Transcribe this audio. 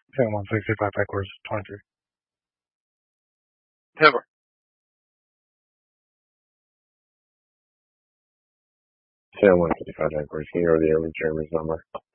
Sam 165 backwards 23. Never. Sam 155 backwards. Can you go to the early Jeremy's number?